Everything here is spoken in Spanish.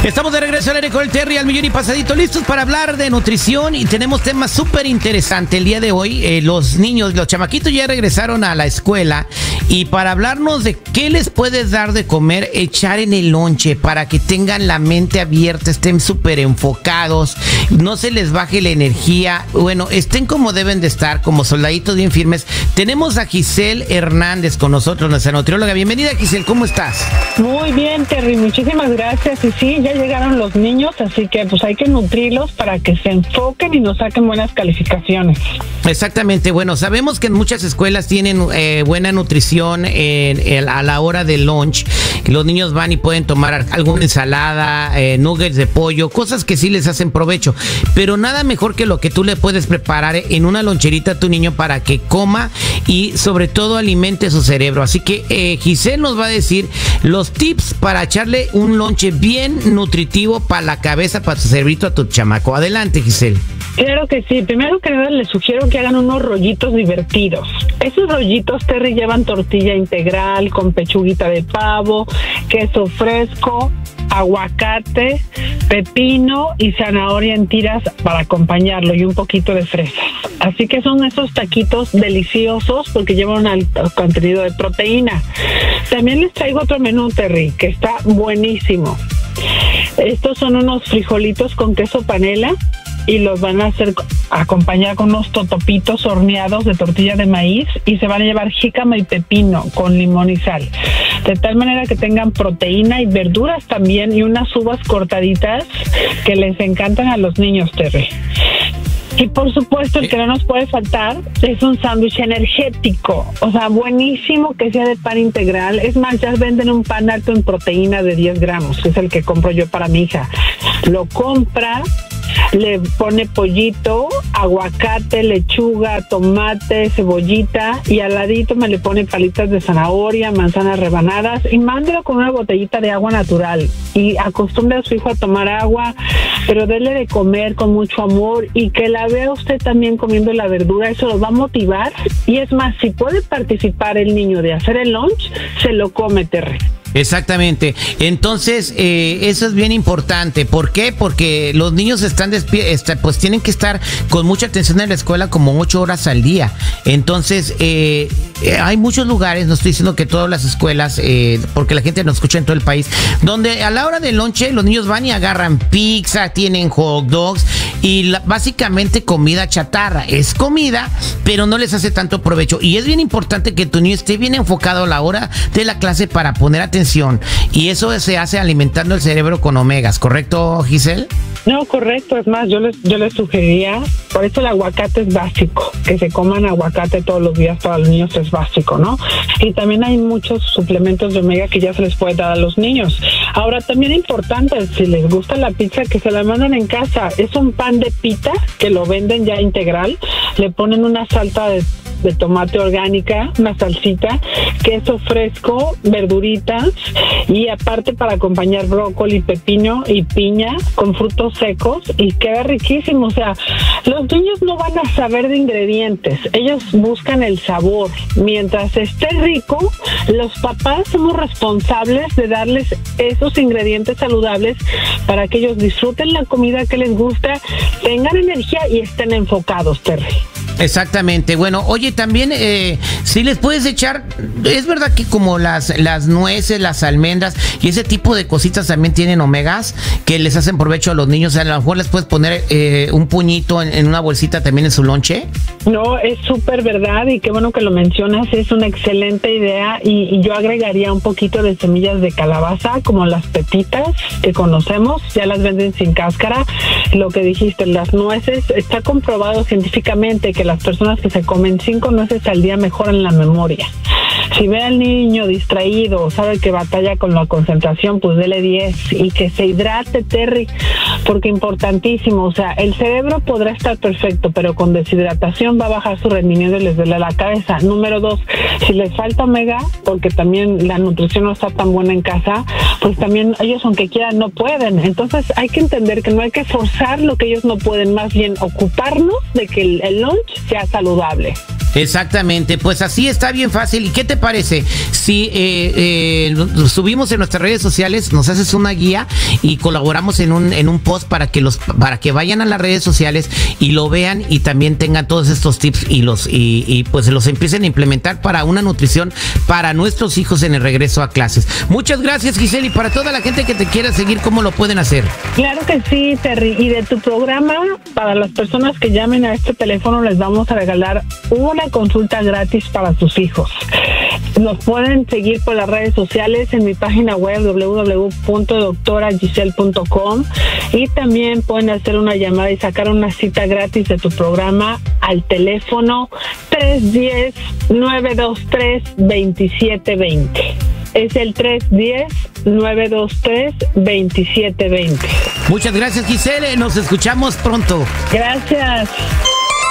Estamos de regreso al aire con el Terry al millón y pasadito, listos para hablar de nutrición y tenemos temas súper interesantes el día de hoy. Los niños, los chamaquitos ya regresaron a la escuela y para hablarnos de qué les puedes dar de comer, echar en el lonche para que tengan la mente abierta, estén súper enfocados, no se les baje la energía, bueno, estén como deben de estar, como soldaditos bien firmes. Tenemos a Giselle Hernández con nosotros, nuestra nutrióloga. Bienvenida, Giselle, ¿cómo estás? Muy bien, Terry, muchísimas gracias. Y sí, ya llegaron los niños, así que pues hay que nutrirlos para que se enfoquen y nos saquen buenas calificaciones. Exactamente, bueno, sabemos que en muchas escuelas tienen buena nutrición a la hora del lunch. Los niños van y pueden tomar alguna ensalada, nuggets de pollo, cosas que sí les hacen provecho, pero nada mejor que lo que tú le puedes preparar en una loncherita a tu niño para que coma y sobre todo alimente su cerebro. Así que Giselle nos va a decir los tips para echarle un lonche bien nutritivo para la cabeza, para tu cerebrito, a tu chamaco. Adelante, Giselle. Claro que sí. Primero que nada les sugiero que hagan unos rollitos divertidos. Esos rollitos, Terry, llevan tortilla integral con pechuguita de pavo, queso fresco, aguacate, pepino y zanahoria en tiras para acompañarlo y un poquito de fresas. Así que son esos taquitos deliciosos porque llevan un alto contenido de proteína. También les traigo otro menú, Terry, que está buenísimo. Estos son unos frijolitos con queso panela y los van a acompañar con unos totopitos horneados de tortilla de maíz y se van a llevar jícama y pepino con limón y sal. De tal manera que tengan proteína y verduras también y unas uvas cortaditas que les encantan a los niños, Terry. Y por supuesto, el que no nos puede faltar es un sándwich energético, o sea, buenísimo que sea de pan integral. Es más, ya venden un pan alto en proteína de 10 gramos, que es el que compro yo para mi hija. Lo compra, le pone pollito, aguacate, lechuga, tomate, cebollita y al ladito me le pone palitas de zanahoria, manzanas rebanadas y mándelo con una botellita de agua natural y acostumbre a su hijo a tomar agua, pero dele de comer con mucho amor y que la vea usted también comiendo la verdura. Eso lo va a motivar y es más, si puede participar el niño de hacer el lunch, se lo come, Terry. Exactamente. Entonces, eso es bien importante. ¿Por qué? Porque los niños pues tienen que estar con mucha atención en la escuela como 8 horas al día. Entonces, hay muchos lugares, no estoy diciendo que todas las escuelas, porque la gente nos escucha en todo el país, donde a la hora del lonche los niños van y agarran pizza, tienen hot dogs y básicamente comida chatarra. Es comida, pero no les hace tanto provecho. Y es bien importante que tu niño esté bien enfocado a la hora de la clase para poner atención. Y eso se hace alimentando el cerebro con omegas, ¿correcto, Giselle? No, correcto. Es más, yo les sugeriría, por eso el aguacate es básico, que se coman aguacate todos los días para los niños es básico, ¿no? Y también hay muchos suplementos de omega que ya se les puede dar a los niños. Ahora, también importante, si les gusta la pizza, que se la mandan en casa. Es un pan de pita que lo venden ya integral, le ponen una salsa de tomate orgánica, una salsita, queso fresco, verduritas y aparte para acompañar brócoli, pepino y piña con frutos secos y queda riquísimo. O sea, los niños no van a saber de ingredientes, ellos buscan el sabor. Mientras esté rico, los papás somos responsables de darles esos ingredientes saludables para que ellos disfruten la comida que les gusta, tengan energía y estén enfocados, Terry. Exactamente. Bueno, oye, también si les puedes echar, es verdad que como las nueces, las almendras y ese tipo de cositas también tienen omegas que les hacen provecho a los niños. O sea, a lo mejor les puedes poner un puñito en una bolsita también en su lonche. No, es súper verdad y qué bueno que lo mencionas, es una excelente idea y yo agregaría un poquito de semillas de calabaza como las pepitas que conocemos, ya las venden sin cáscara. Lo que dijiste, las nueces, está comprobado científicamente que las personas que se comen 5 nueces al día mejoran la memoria. Si ve al niño distraído, sabe que batalla con la concentración, pues dele 10 y que se hidrate, Terry, porque importantísimo, o sea, el cerebro podrá estar perfecto, pero con deshidratación va a bajar su rendimiento y les duele la cabeza. Número 2, si les falta omega, porque también la nutrición no está tan buena en casa, pues también ellos aunque quieran no pueden. Entonces hay que entender que no hay que forzar lo que ellos no pueden, más bien ocuparnos de que el lunch sea saludable. Exactamente, pues así está bien fácil. ¿Y qué te parece si subimos en nuestras redes sociales, nos haces una guía y colaboramos en un post para que vayan a las redes sociales y lo vean y también tengan todos estos tips y pues los empiecen a implementar para una nutrición para nuestros hijos en el regreso a clases? Muchas gracias, Giselle, y para toda la gente que te quiera seguir, ¿cómo lo pueden hacer? Claro que sí, Terry. Y de tu programa, para las personas que llamen a este teléfono, les vamos a regalar una consulta gratis para sus hijos. Nos pueden seguir por las redes sociales en mi página web www.doctoragiselle.com y también pueden hacer una llamada y sacar una cita gratis de tu programa al teléfono 310-923-2720. Es el 310-923-2720. Muchas gracias, Giselle. Nos escuchamos pronto. Gracias.